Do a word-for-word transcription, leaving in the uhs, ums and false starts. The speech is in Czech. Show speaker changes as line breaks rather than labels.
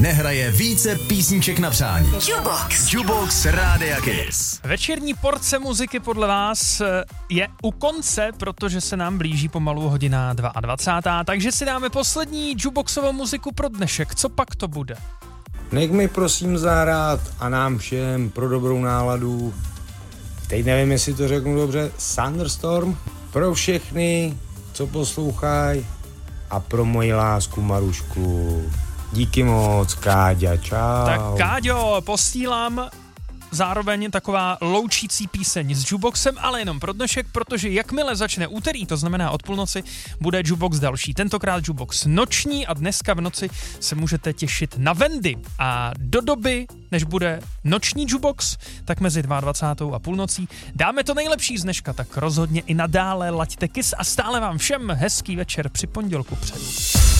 nehraje více písniček na přání. Jukebox. Jukebox Rádia Kiss.
Večerní porce muziky podle vás je u konce, protože se nám blíží pomalu hodina dvacátá druhá Takže si dáme poslední jukeboxovou muziku pro dnešek. Co pak to bude?
Nech mi prosím zahrát a nám všem pro dobrou náladu. Teď nevím, jestli to řeknu dobře. Thunderstorm pro všechny, co poslouchají, a pro moji lásku Marušku. Díky moc, Káďa, čau.
Tak Káďo, posílám zároveň taková loučící píseň s jukeboxem, ale jenom pro dnešek, protože jakmile začne úterý, to znamená od půlnoci, bude jukebox další. Tentokrát jukebox noční a dneska v noci se můžete těšit na Wendy. A do doby, než bude noční jukebox, tak mezi dvacátou druhou a půlnocí dáme to nejlepší z dneška, tak rozhodně i nadále laďte Kiss a stále vám všem hezký večer při pondělku přeju.